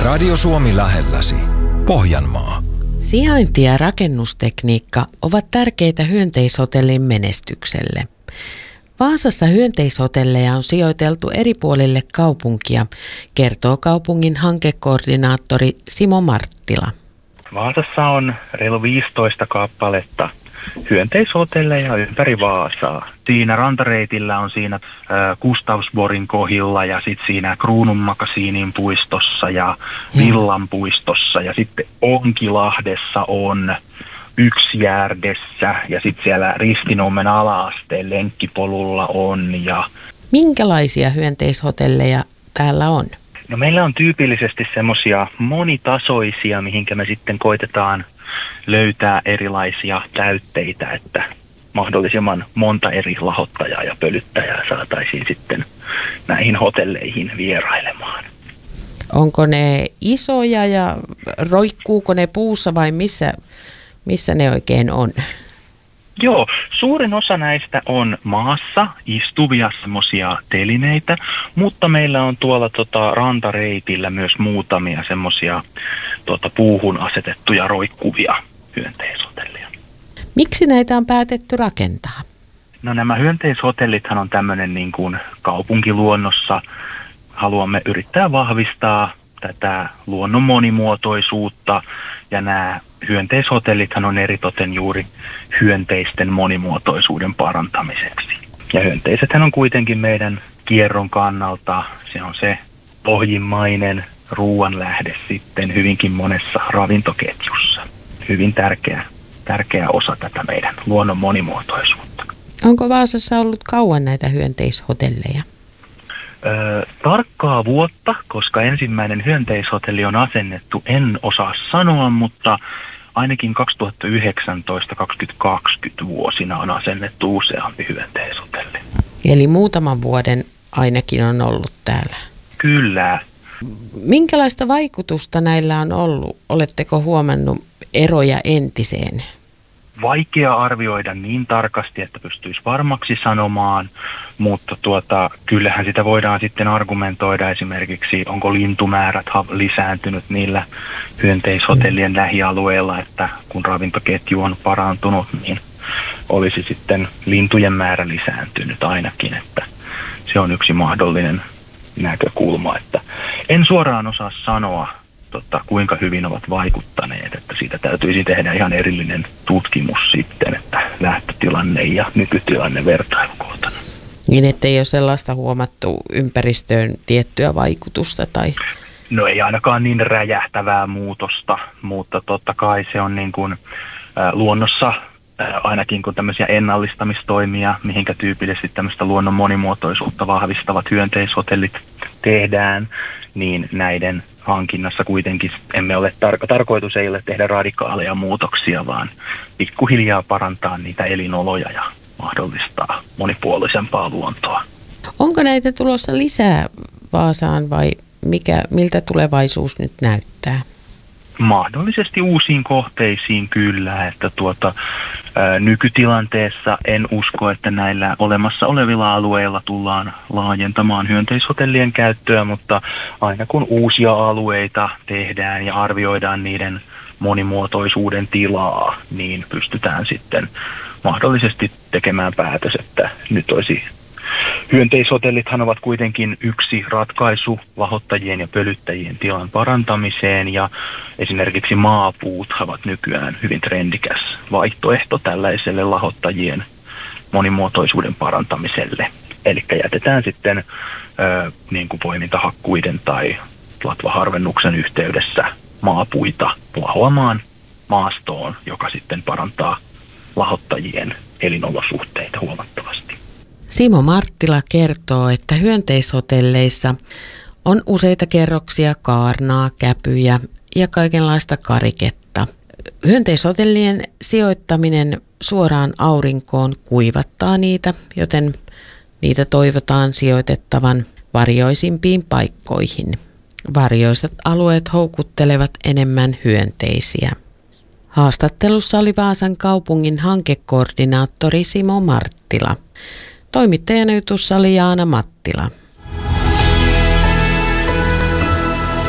Radio Suomi lähelläsi. Pohjanmaa. Sijainti ja rakennustekniikka ovat tärkeitä hyönteishotellin menestykselle. Vaasassa hyönteishotelleja on sijoiteltu eri puolille kaupunkia, kertoo kaupungin hankekoordinaattori Simo Marttila. Vaasassa on reilu 15 kappaletta hyönteishotelleja ympäri Vaasaa. Siinä rantareitillä on siinä Gustavsborgin kohdilla ja sitten siinä Kruununmakasiinin puistossa ja Villan puistossa ja sitten Onkilahdessa on Yksjärdessä ja sitten siellä Ristinummen ala-asteen lenkkipolulla on. Minkälaisia hyönteishotelleja täällä on? No meillä on tyypillisesti semmoisia monitasoisia, mihinkä me sitten koitetaan löytää erilaisia täytteitä, että mahdollisimman monta eri lahottajaa ja pölyttäjää saataisiin sitten näihin hotelleihin vierailemaan. Onko ne isoja ja roikkuuko ne puussa vai missä ne oikein on? Joo, suurin osa näistä on maassa istuvia semmoisia telineitä, mutta meillä on tuolla rantareitillä myös muutamia semmoisia puuhun asetettuja roikkuvia hyönteishotelleja. Miksi näitä on päätetty rakentaa? No nämä hyönteishotellithan on tämmöinen niin kuin kaupunkiluonnossa. Haluamme yrittää vahvistaa tätä luonnon monimuotoisuutta ja nämä hyönteishotellithan on eritoten juuri hyönteisten monimuotoisuuden parantamiseksi. Ja hyönteisethän on kuitenkin meidän kierron kannalta, se on se pohjimmainen ruoanlähde sitten hyvinkin monessa ravintoketjussa. Hyvin tärkeä osa tätä meidän luonnon monimuotoisuutta. Onko Vaasassa ollut kauan näitä hyönteishotelleja? Tarkkaa vuotta, koska ensimmäinen hyönteishotelli on asennettu, en osaa sanoa, mutta ainakin 2019-2020 vuosina on asennettu useampi hyönteishotelli. Eli muutaman vuoden ainakin on ollut täällä. Kyllä. Minkälaista vaikutusta näillä on ollut? Oletteko huomannut eroja entiseen? Vaikea arvioida niin tarkasti, että pystyisi varmaksi sanomaan, mutta kyllähän sitä voidaan sitten argumentoida esimerkiksi, onko lintumäärät lisääntynyt niillä hyönteishotellien lähialueilla, että kun ravintoketju on parantunut, niin olisi sitten lintujen määrä lisääntynyt ainakin, että se on yksi mahdollinen näkökulma, että en suoraan osaa sanoa, kuinka hyvin ovat vaikuttaneet, että siitä täytyisi tehdä ihan erillinen tutkimus sitten, että lähtötilanne ja nykytilanne vertailukohtana. Niin, ettei ole sellaista huomattu ympäristöön tiettyä vaikutusta tai? No ei ainakaan niin räjähtävää muutosta, mutta totta kai se on niin kuin luonnossa ainakin kun tämmöisiä ennallistamistoimia, mihinkä tyypillisesti tämmöistä luonnon monimuotoisuutta vahvistavat hyönteishotellit tehdään, niin näiden hankinnassa kuitenkin emme ole tarkoitus ei ole tehdä radikaaleja muutoksia, vaan pikkuhiljaa parantaa niitä elinoloja ja mahdollistaa monipuolisempaa luontoa. Onko näitä tulossa lisää Vaasaan vai miltä tulevaisuus nyt näyttää? Mahdollisesti uusiin kohteisiin kyllä, että nykytilanteessa en usko, että näillä olemassa olevilla alueilla tullaan laajentamaan hyönteishotellien käyttöä, mutta aina kun uusia alueita tehdään ja arvioidaan niiden monimuotoisuuden tilaa, niin pystytään sitten mahdollisesti tekemään päätös, että nyt olisi hyönteishotellithan ovat kuitenkin yksi ratkaisu lahottajien ja pölyttäjien tilan parantamiseen ja esimerkiksi maapuut ovat nykyään hyvin trendikäs vaihtoehto tällaiselle lahottajien monimuotoisuuden parantamiselle. Eli jätetään sitten niin kuin poimintahakkuiden tai latvaharvennuksen yhteydessä maapuita lahoamaan maastoon, joka sitten parantaa lahottajien elinolosuhteita huomattavasti. Simo Marttila kertoo, että hyönteishotelleissa on useita kerroksia kaarnaa, käpyjä ja kaikenlaista kariketta. Hyönteishotellien sijoittaminen suoraan aurinkoon kuivattaa niitä, joten niitä toivotaan sijoitettavan varjoisimpiin paikkoihin. Varjoiset alueet houkuttelevat enemmän hyönteisiä. Haastattelussa oli Vaasan kaupungin hankekoordinaattori Simo Marttila. Toimittajana jutussa oli Jaana Mattila.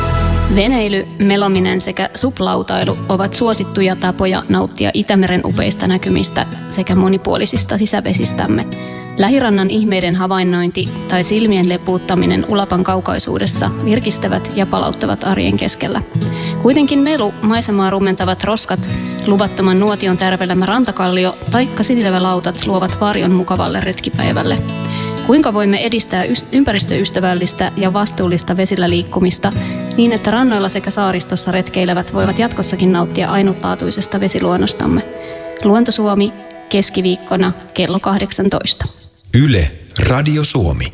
Veneily, melominen sekä suplautailu ovat suosittuja tapoja nauttia Itämeren upeista näkymistä sekä monipuolisista sisävesistämme. Lähirannan ihmeiden havainnointi tai silmien lepuuttaminen Ulapan kaukaisuudessa virkistävät ja palauttavat arjen keskellä. Kuitenkin melu, maisemaa rumentavat roskat, luvattoman nuotion tärvelemä rantakallio taikka silvälautat luovat varjon mukavalle retkipäivälle. Kuinka voimme edistää ympäristöystävällistä ja vastuullista vesillä liikkumista niin, että rannoilla sekä saaristossa retkeilevät voivat jatkossakin nauttia ainutlaatuisesta vesiluonnostamme? Luontosuomi keskiviikkona kello 18. Yle Radio Suomi.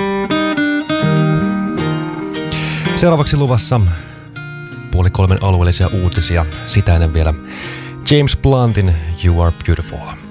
Seuraavaksi luvassa 2:30 alueellisia uutisia. Sitä ennen vielä James Bluntin You Are Beautiful.